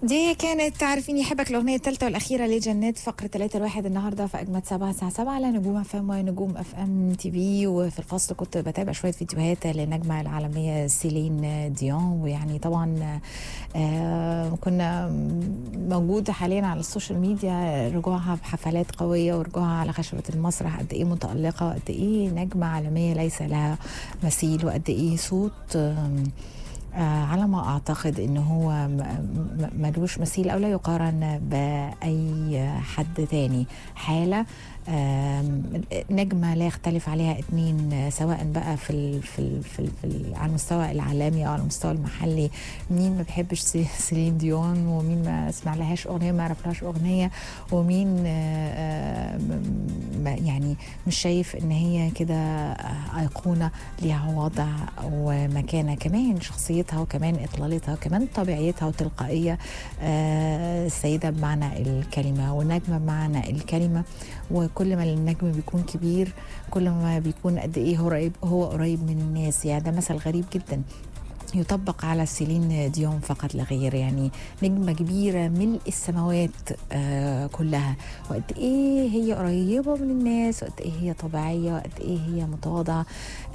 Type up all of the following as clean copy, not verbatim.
دي كانت تعرفيني يحبك الأغنية الثالثة والأخيرة لجنات فقرة 3-1 النهاردة في أجمد 7 الساعة 7 على نجوم اف ام ونجوم اف ام تي في. وفي الفصل كنت بتابع شوية فيديوهات للنجمة العالمية سيلين ديون، ويعني طبعا كنا موجود حاليا على السوشيال ميديا رجوعها بحفلات قوية ورجوعها على خشبة المسرح، قد إيه متألقة، قد إيه نجمة عالمية ليس لها مثيل، وقد إيه صوت على ما أعتقد إنه هو ملوش مثيل أو لا يقارن بأي حد تاني. حالة نجمة لا يختلف عليها اتنين، سواء بقى على المستوى العالمي أو على المستوى المحلي. مين ما بيحبش سيلين ديون، ومين ما سمع لهاش أغنية، ما عرفلهاش أغنية، ومين يعني مش شايف إن هي كده أيقونة ليها وضع ومكانة، كمان شخصيتها وكمان إطلالتها وكمان طبيعيتها وتلقائية. السيدة بمعنى الكلمة ونجمة بمعنى الكلمة. وكل ما النجم بيكون كبير كل ما بيكون قد ايه هو قريب من الناس. يعني ده مثل غريب جدا يطبق على سيلين ديون فقط لا غير. يعني نجمة كبيرة ملء السماوات كلها، وقد ايه هي قريبة من الناس، وقد ايه هي طبيعية، وقد ايه هي متواضعة.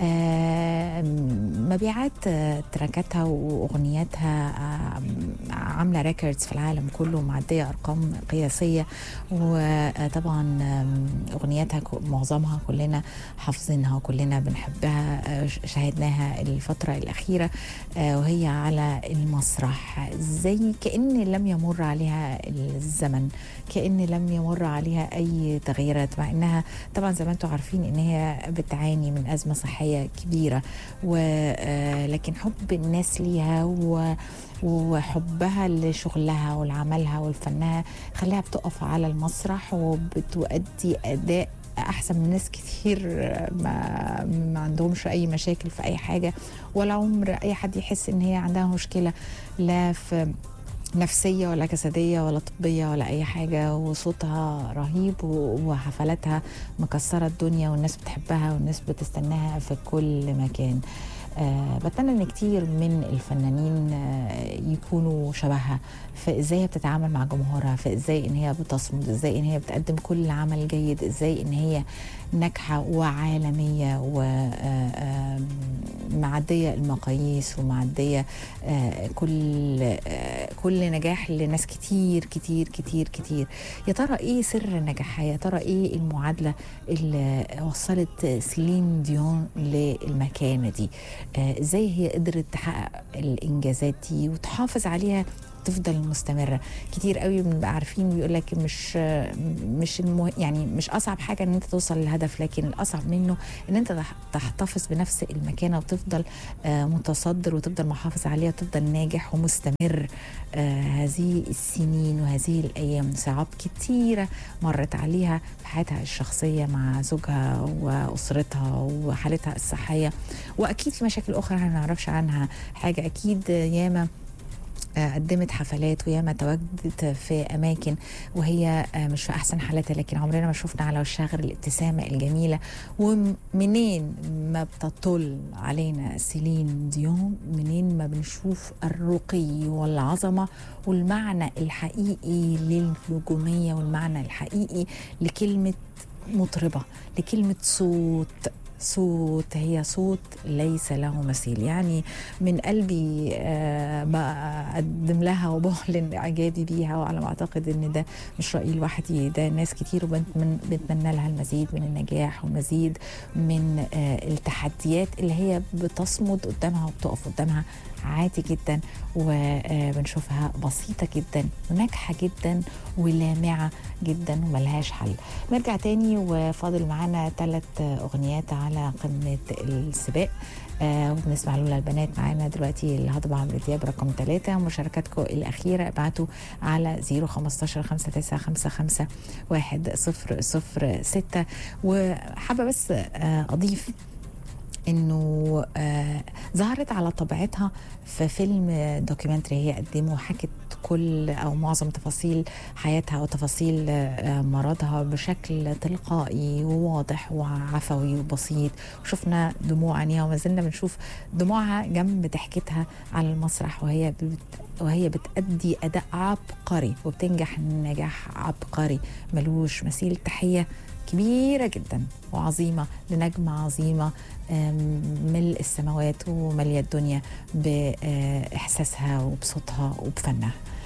مبيعات تراكاتها واغنياتها عاملة ريكوردز في العالم كله، معدية ارقام قياسية. وطبعا اغنياتها معظمها كلنا حافظينها وكلنا بنحبها، شاهدناها الفترة الأخيرة وهي على المسرح زي كأن لم يمر عليها الزمن، كأن لم يمر عليها أي تغييرات، مع أنها طبعا زي ما انتم عارفين أن هي بتعاني من أزمة صحية كبيرة. ولكن حب الناس ليها وحبها لشغلها ولعملها ولفنها خلاها بتقف على المسرح وبتؤدي أداء احسن من ناس كتير ما عندهمش اي مشاكل في اي حاجه، ولا عمر اي حد يحس ان هي عندها مشكله لا في نفسيه ولا جسديه ولا طبيه ولا اي حاجه. وصوتها رهيب وحفلاتها مكسره الدنيا، والناس بتحبها والناس بتستناها في كل مكان. بتمنى ان كتير من الفنانين يكونوا شبهها في ازاي هي بتتعامل مع جمهورها، في ازاي ان هي بتصمد، ازاي ان هي بتقدم كل عمل جيد، ازاي ان هي ناجحه وعالميه ومعديه المقاييس ومعديه كل نجاح لناس كتير كتير كتير كتير. يا ترى ايه سر نجاحها؟ يا ترى ايه المعادله اللي وصلت سيلين ديون للمكانه دي؟ ازاي هي قدرت تحقق الانجازات دي وتحافظ عليها تفضل مستمره؟ كتير قوي بنبقى عارفين بيقول لك يعني مش اصعب حاجه ان انت توصل للهدف، لكن الاصعب منه ان انت تحتفظ بنفس المكانه وتفضل متصدر وتفضل محافظ عليها وتفضل ناجح ومستمر. هذه السنين وهذه الايام صعاب كتيره مرت عليها في حياتها الشخصيه مع زوجها واسرتها وحالتها الصحيه، واكيد في مشاكل اخرى احنا ما نعرفش عنها حاجه. اكيد ياما قدمت حفلات وياما تواجدت في أماكن وهي مش في أحسن حالاتها، لكن عمرنا ما شفنا على وشها غير الابتسامة الجميلة. ومنين ما بتطل علينا سيلين ديون، منين ما بنشوف الرقي والعظمة والمعنى الحقيقي للنجومية والمعنى الحقيقي لكلمة مطربة، لكلمة صوت هي صوت ليس له مثيل. يعني من قلبي بقدم لها وبعلن اعجابي بيها، وعلى ما اعتقد ان ده مش رايي لوحدي، ده ناس كتير، وبنتمنى لها المزيد من النجاح ومزيد من التحديات اللي هي بتصمد قدامها وبتقف قدامها عادي جدا، وبنشوفها بسيطة جدا وناجحة جدا ولامعة جدا وملهاش حل. نرجع تاني وفاضل معانا 3 أغنيات على قمة السباق. وبنسمع لولا البنات معانا دلوقتي الهضبة عمرو دياب رقم 3. مشاركاتكم الأخيرة ابعتوا على 015-595510006. وحابة بس أضيف انه ظهرت على طبيعتها في فيلم دوكيومنتري هي قدمه، حكت كل او معظم تفاصيل حياتها وتفاصيل مرضها بشكل تلقائي وواضح وعفوي وبسيط، وشفنا دموع عينيها وما زلنا بنشوف دموعها جنب ضحكتها على المسرح وهي بتأدي أداء عبقري وبتنجح نجاح عبقري ملوش مثيل. تحية كبيرة جدا وعظيمة لنجمة عظيمة ملء السماوات وملء الدنيا بإحساسها وبصوتها وبفنها.